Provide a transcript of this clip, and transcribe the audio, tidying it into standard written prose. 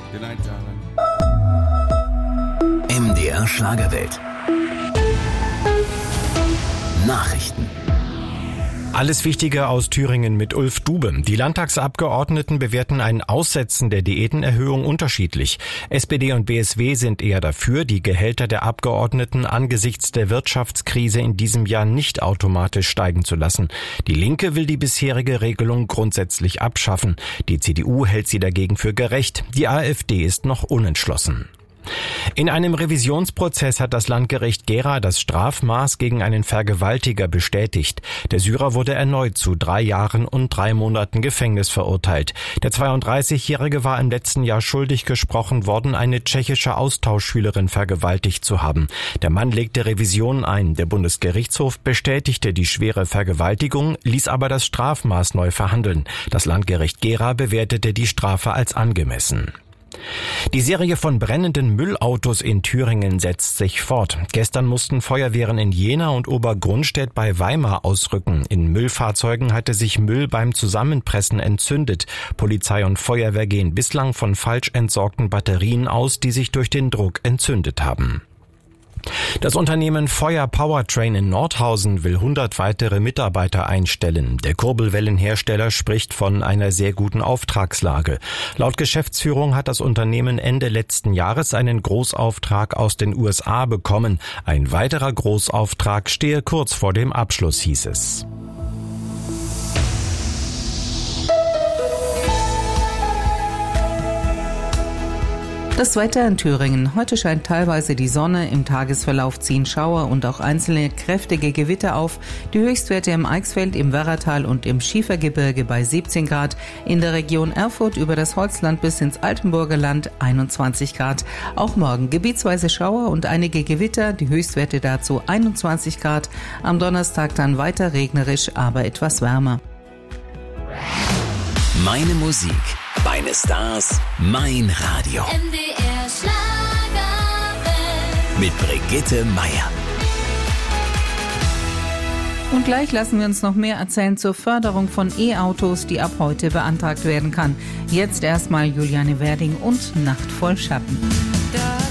MDR Schlagerwelt. Nachrichten. Alles Wichtige aus Thüringen mit Ulf Dube. Die Landtagsabgeordneten bewerten ein Aussetzen der Diätenerhöhung unterschiedlich. SPD und BSW sind eher dafür, die Gehälter der Abgeordneten angesichts der Wirtschaftskrise in diesem Jahr nicht automatisch steigen zu lassen. Die Linke will die bisherige Regelung grundsätzlich abschaffen. Die CDU hält sie dagegen für gerecht. Die AfD ist noch unentschlossen. In einem Revisionsprozess hat das Landgericht Gera das Strafmaß gegen einen Vergewaltiger bestätigt. Der Syrer wurde erneut zu 3 Jahren und 3 Monaten Gefängnis verurteilt. Der 32-Jährige war im letzten Jahr schuldig gesprochen worden, eine tschechische Austauschschülerin vergewaltigt zu haben. Der Mann legte Revision ein. Der Bundesgerichtshof bestätigte die schwere Vergewaltigung, ließ aber das Strafmaß neu verhandeln. Das Landgericht Gera bewertete die Strafe als angemessen. Die Serie von brennenden Müllautos in Thüringen setzt sich fort. Gestern mussten Feuerwehren in Jena und Obergrunstedt bei Weimar ausrücken. In Müllfahrzeugen hatte sich Müll beim Zusammenpressen entzündet. Polizei und Feuerwehr gehen bislang von falsch entsorgten Batterien aus, die sich durch den Druck entzündet haben. Das Unternehmen Feuer Powertrain in Nordhausen will 100 weitere Mitarbeiter einstellen. Der Kurbelwellenhersteller spricht von einer sehr guten Auftragslage. Laut Geschäftsführung hat das Unternehmen Ende letzten Jahres einen Großauftrag aus den USA bekommen. Ein weiterer Großauftrag stehe kurz vor dem Abschluss, hieß es. Das Wetter in Thüringen. Heute scheint teilweise die Sonne, im Tagesverlauf ziehen Schauer und auch einzelne kräftige Gewitter auf. Die Höchstwerte im Eichsfeld, im Werratal und im Schiefergebirge bei 17 Grad. In der Region Erfurt über das Holzland bis ins Altenburger Land 21 Grad. Auch morgen gebietsweise Schauer und einige Gewitter, die Höchstwerte dazu 21 Grad. Am Donnerstag dann weiter regnerisch, aber etwas wärmer. Meine Musik, meine Stars, mein Radio. MDR Schlagerwelt. Mit Brigitte Meier. Und gleich lassen wir uns noch mehr erzählen zur Förderung von E-Autos, die ab heute beantragt werden kann. Jetzt erstmal Juliane Werding und Nacht voll Schatten.